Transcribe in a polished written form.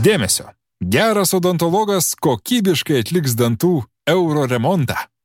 Dėmesio! Geras odontologas kokybiškai atliks dantų euro remontą.